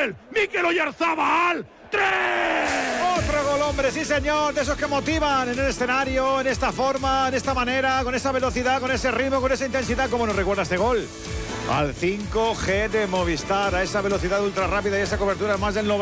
Mikel Oyarzabal. ¡3! Otro gol, hombre, sí señor, de esos que motivan en el escenario, en esta forma, en esta manera, con esa velocidad, con ese ritmo, con esa intensidad. ¿Cómo nos recuerda este gol? Al 5G de Movistar, a esa velocidad ultra rápida y esa cobertura más del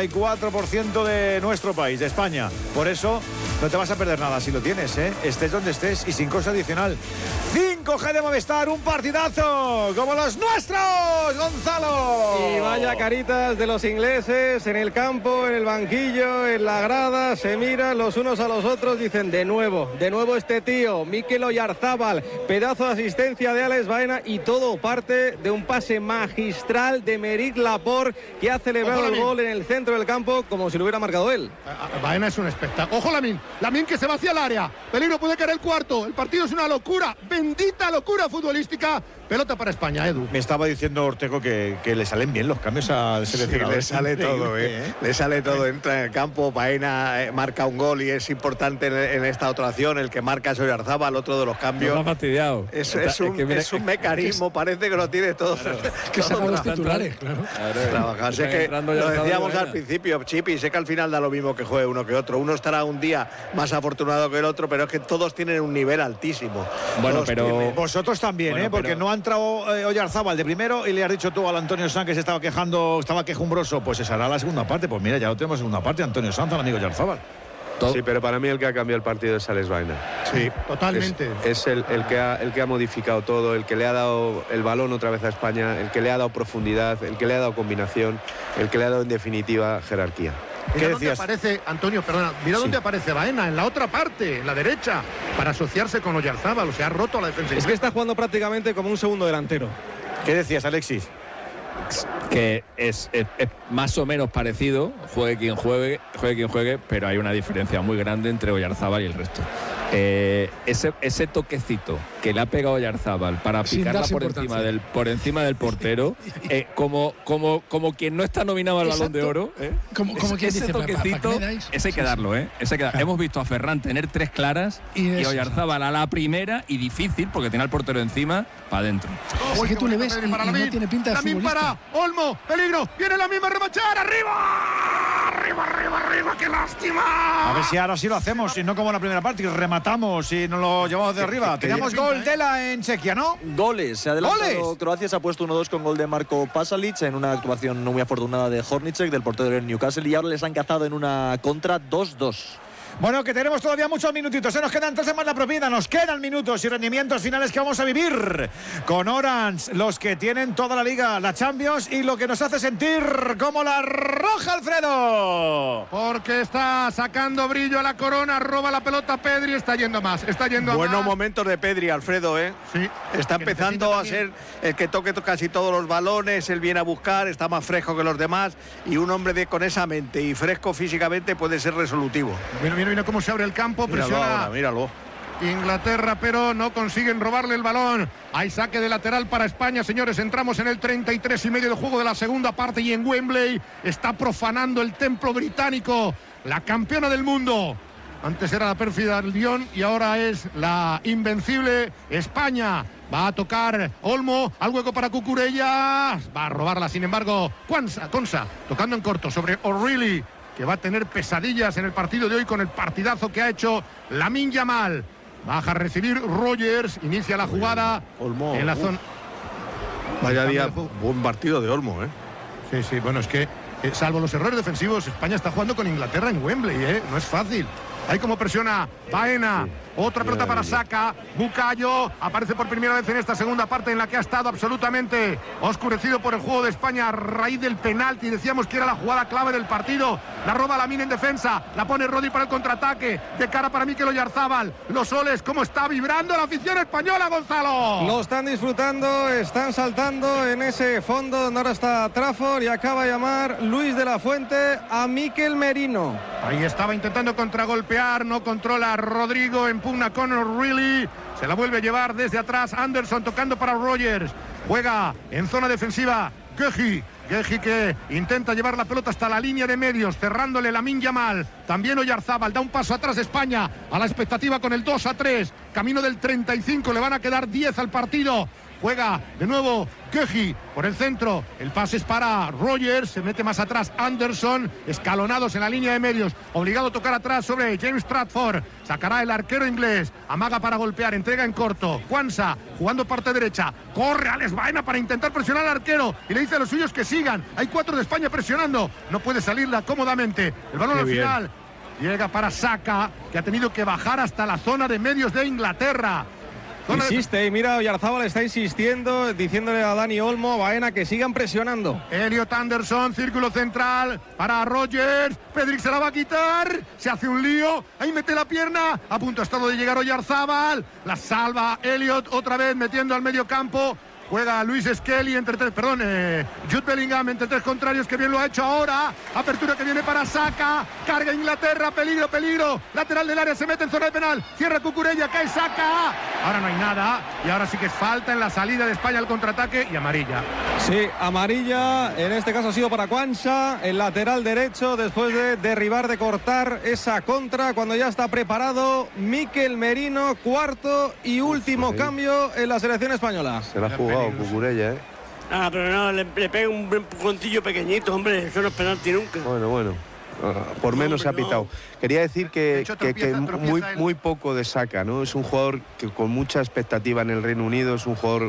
94% de nuestro país, de España. Por eso no te vas a perder nada si lo tienes, estés donde estés y sin coste adicional. 5G de Movistar, un partidazo como los nuestros, Gonzalo. Y vaya caritas de los ingleses en el campo, en el banquillo, en la grada, se miran los unos a los otros, dicen de nuevo este tío, Mikel Oyarzabal, pedazo de asistencia de Alex Baena y todo parte de un pase magistral de Aymeric Laporte, que ha celebrado el gol en el centro del campo como si lo hubiera marcado él. Baena es un espectáculo. Ojo Lamine que se va hacia el área. Peligro, puede caer el cuarto. El partido es una locura, bendita locura futbolística. Pelota para España, Edu. Me estaba diciendo Ortego que le salen bien los cambios al seleccionador. Sí, le sale todo, le sale todo. Entra en el campo, Baena marca un gol y es importante en esta otra acción. El que marca es Oyarzabal, otro de los cambios. No lo ha fastidiado. Es un mecanismo, parece que lo tiene todo. Claro. Que sacan los titulares, claro. Trabajar. Sé que lo decíamos al principio, Chipi, sé que al final da lo mismo que juegue uno que otro. Uno estará un día más afortunado que el otro, pero es que todos tienen un nivel altísimo. Bueno, pero vosotros también, porque no ha entrado Oyarzabal de primero y le has dicho tú al Antonio Sanz que se estaba quejando, estaba quejumbroso, pues esa era la segunda parte. Pues mira, ya lo tenemos en segunda parte, Antonio Sanz, al amigo Oyarzabal. Sí, pero para mí el que ha cambiado el partido es Alex Baena. Sí, totalmente. Es el que ha modificado todo, el que le ha dado el balón otra vez a España, el que le ha dado profundidad, el que le ha dado combinación, el que le ha dado en definitiva jerarquía. Mira dónde aparece, Antonio, perdona, mira dónde aparece Baena, en la otra parte, en la derecha, para asociarse con Oyarzabal, o sea, ha roto la defensa. Es que está jugando prácticamente como un segundo delantero. ¿Qué decías, Alexis? Que es más o menos parecido, juegue quien juegue, pero hay una diferencia muy grande entre Oyarzabal y el resto. Ese toquecito que le ha pegado Oyarzabal para picarla por encima del portero, como quien no está nominado al Balón de Oro, como quien ese dice, toquecito, ese hay que darlo, Claro. Hemos visto a Ferran tener 3 claras y Oyarzabal a la primera, y difícil porque tiene al portero encima, para adentro. Es que tú le ves y no tiene pinta de futbolista. Para Olmo, peligro, viene la misma remachar, arriba, qué lástima. A ver si ahora sí lo hacemos, y no como en la primera parte, y rematamos y nos lo llevamos de arriba. Teníamos gol Dela en Chequia, ¿no? Goles, se ha adelantado Croacia, se ha puesto 1-2 con gol de Marko Pasalic en una actuación no muy afortunada de Hornicek, del portero del Newcastle, y ahora les han cazado en una contra 2-2. Bueno, que tenemos todavía muchos minutitos. Se nos quedan entonces más la propina. Nos quedan minutos y rendimientos finales que vamos a vivir con Orange, los que tienen toda la liga, la Champions, y lo que nos hace sentir como la roja, Alfredo. Porque está sacando brillo a la corona, roba la pelota Pedri, está yendo más. Buenos momentos de Pedri, Alfredo, Sí. Está empezando a ser el que toque casi todos los balones, él viene a buscar, está más fresco que los demás, y un hombre con esa mente y fresco físicamente puede ser resolutivo. Mira cómo se abre el campo, presiona. Míralo. Inglaterra, pero no consiguen robarle el balón. Hay saque de lateral para España, señores. Entramos en el 33,5 del juego de la segunda parte, y en Wembley está profanando el templo británico la campeona del mundo. Antes era la pérfida Lyon y ahora es la invencible España. Va a tocar Olmo, al hueco para Cucurella. Va a robarla, sin embargo, Konsa, tocando en corto sobre O'Reilly, que va a tener pesadillas en el partido de hoy con el partidazo que ha hecho Lamine Yamal. Baja a recibir Rogers, inicia la jugada. Olmo, en la zona. Vaya día, buen partido de Olmo, Sí, bueno, es que salvo los errores defensivos, España está jugando con Inglaterra en Wembley, no es fácil. Ahí como presiona Baena. Otra pelota para Saka. Bukayo aparece por primera vez en esta segunda parte, en la que ha estado absolutamente oscurecido por el juego de España a raíz del penalti. Decíamos que era la jugada clave del partido. La roba Lamine en defensa. La pone Rodri para el contraataque. De cara para Mikel Oyarzabal. Los soles, cómo está vibrando la afición española, Gonzalo. Lo están disfrutando, están saltando en ese fondo donde ahora está Trafford, y acaba de llamar Luis de la Fuente a Mikel Merino. Ahí estaba intentando contragolpear, no controla Rodrigo, impugna con O'Reilly, se la vuelve a llevar desde atrás Anderson, tocando para Rogers, juega en zona defensiva Guehi que intenta llevar la pelota hasta la línea de medios, cerrándole Lamine Yamal, también Oyarzabal, da un paso atrás España, a la expectativa con el 2-3, camino del 35, le van a quedar 10 al partido. juega de nuevo Köji por el centro, el pase es para Rogers, se mete más atrás Anderson, escalonados en la línea de medios, obligado a tocar atrás sobre James Stratford, sacará el arquero inglés, amaga para golpear, entrega en corto, Quansah jugando parte derecha, corre Alex Baena para intentar presionar al arquero y le dice a los suyos que sigan, hay 4 de España presionando, no puede salirla cómodamente, el balón al final llega para Saka, que ha tenido que bajar hasta la zona de medios de Inglaterra. Insiste, y mira, Oyarzábal está insistiendo, diciéndole a Dani Olmo, a Baena, que sigan presionando. Elliot Anderson, círculo central para Rogers, Pedrick se la va a quitar, se hace un lío, ahí mete la pierna, a punto ha estado de llegar Oyarzábal, la salva Elliot, otra vez metiendo al medio campo. Juega Luis Skelly entre tres, Jude Bellingham entre 3 contrarios, que bien lo ha hecho ahora. Apertura que viene para Saka, carga Inglaterra, peligro, peligro. Lateral del área, se mete en zona de penal, cierra Cucurella, cae Saka. Ahora no hay nada y ahora sí que es falta en la salida de España al contraataque y amarilla. Sí, amarilla, en este caso ha sido para Quansah, el lateral derecho, después de derribar, de cortar esa contra, cuando ya está preparado Mikel Merino, cuarto y último cambio en la selección española. Se la ha jugado Cucurella, ¿eh? Ah, pero no, le pega un puntillo pequeñito, hombre, eso no es penalti nunca. Bueno. Por menos se ha pitado. Quería decir que muy poco de Saka, ¿no? Es un jugador que con mucha expectativa en el Reino Unido, es un jugador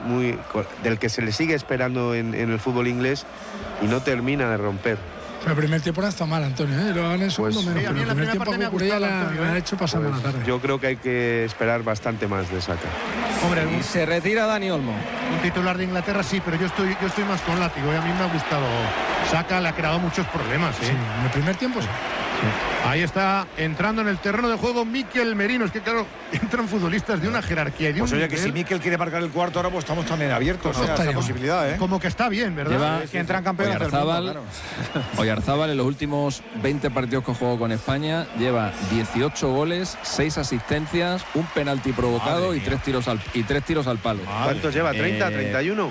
del que se le sigue esperando en el fútbol inglés y no termina de romper. El primer tiempo no está mal, Antonio, ¿eh? Lo hagan en el segundo menos, pero el primer tiempo a Cucurella le ha hecho pasar buena tarde. Yo creo que hay que esperar bastante más de Saka. Hombre, y se retira Dani Olmo. Un titular de Inglaterra sí, pero yo estoy más con látigo, y a mí me ha gustado. Saka le ha creado muchos problemas, ¿eh? Sí, en el primer tiempo sí. Ahí está entrando en el terreno de juego Mikel Merino. Es que claro, entran futbolistas de una jerarquía y de pues un oye, nivel. Que si Mikel quiere marcar el cuarto ahora, pues estamos también abiertos a esa posibilidad, ¿eh? Como que está bien, ¿verdad? Es que entran campeones del mundo, claro. Oyarzábal en los últimos 20 partidos que jugó con España lleva 18 goles, 6 asistencias, un penalti provocado y 3 tiros al palo. ¿Cuántos lleva? ¿30, 31?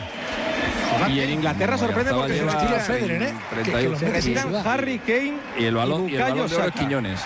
Y en Inglaterra sorprende porque se retira Federer, ¿eh? Se retiran Harry Kane y el balón de oro es Quiñones.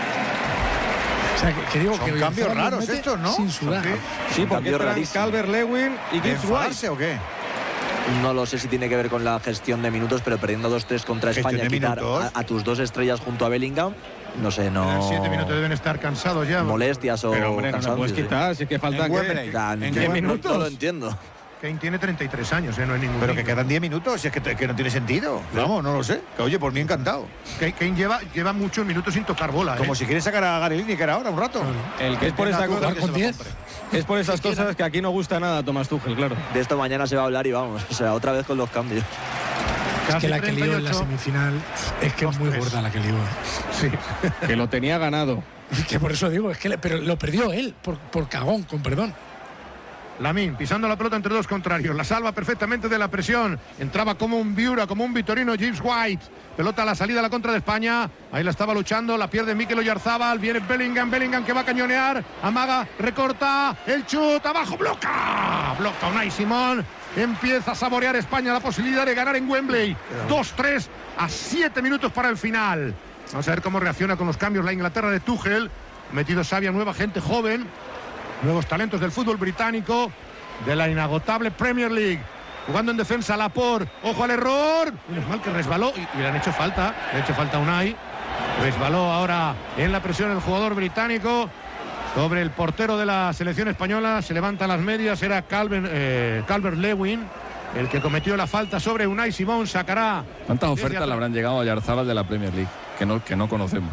O sea, que digo son que cambios raros estos, ¿no? Sin sudar. Sí, porque entran Calvert-Lewin y Gibbs White. ¿O qué? No lo sé si tiene que ver con la gestión de minutos, pero perdiendo 2-3 contra España, quitar a tus 2 estrellas junto a Bellingham, no sé, no. En 7 minutos deben estar cansados ya. Molestias o pero, hombre, cansancios. No puedes quitar, si es que faltan ¿En 10 minutos? No lo entiendo. Kane tiene 33 años, no es ningún. Pero que quedan 10 minutos, si es que no tiene sentido. Vamos, no lo sé. Que oye, por mí encantado. Kane lleva muchos minutos sin tocar bola. Como si quiere sacar a Gary Lineker ahora un rato. El que es por esta cosa. Con 10. Es por esas cosas que aquí no gusta nada a Thomas Tuchel, claro. De esto mañana se va a hablar y vamos, o sea, otra vez con los cambios. Es que la que lió en la semifinal es que es muy gorda la que lió. Sí. Que lo tenía ganado. Y que por eso digo, es que pero lo perdió él, por cagón, con perdón. Lamine pisando la pelota entre 2 contrarios, la salva perfectamente de la presión, entraba como un Viura, como un Vitorino James White, pelota a la salida a la contra de España, ahí la estaba luchando, la pierde Mikel Oyarzábal, viene Bellingham que va a cañonear, amaga, recorta, el chut, abajo, bloca Unai Simón, empieza a saborear España la posibilidad de ganar en Wembley, 2-3 a 7 minutos para el final. Vamos a ver cómo reacciona con los cambios la Inglaterra de Tuchel, metido Sabia, nueva gente joven, nuevos talentos del fútbol británico, de la inagotable Premier League. Jugando en defensa Laporte, ojo al error. Menos mal que resbaló y le han hecho falta. Le ha hecho falta a Unai. Resbaló ahora en la presión el jugador británico sobre el portero de la selección española. Se levanta las medias, era Calvert-Lewin el que cometió la falta sobre Unai Simón. Sacará. ¿Cuántas ofertas le habrán llegado a Oyarzábal de la Premier League que no conocemos?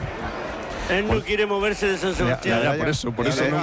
Él no quiere moverse de San Sebastián. Ya, por eso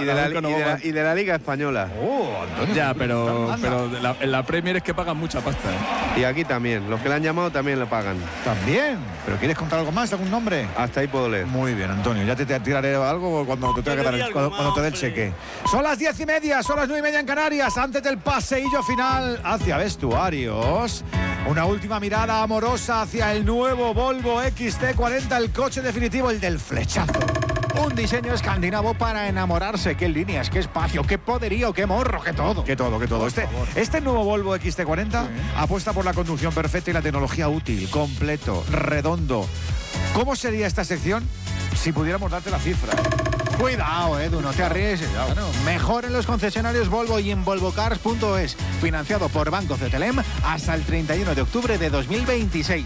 y de la Liga Española. Ya, pero en la Premier es que pagan mucha pasta, ¿eh? Y aquí también, los que le han llamado también le pagan. También. ¿Pero quieres contar algo más, algún nombre? Hasta ahí puedo leer. Muy bien, Antonio, ya te tiraré algo cuando te tenga que dar cuando te dé el cheque. Son las 10:30, son las 9:30 en Canarias. Antes del paseillo final hacia vestuarios, una última mirada amorosa hacia el nuevo Volvo XT40, el coche definitivo, el del flechazo. Un diseño escandinavo para enamorarse. Qué líneas, qué espacio, qué poderío, qué morro, qué todo. Qué todo. Este nuevo Volvo XT40 apuesta por la conducción perfecta y la tecnología útil, completo, redondo. ¿Cómo sería esta sección si pudiéramos darte la cifra? Cuidado, Edu, no te arriesgues. Claro. Mejor en los concesionarios Volvo y en volvocars.es. Financiado por Banco Cetelem hasta el 31 de octubre de 2026.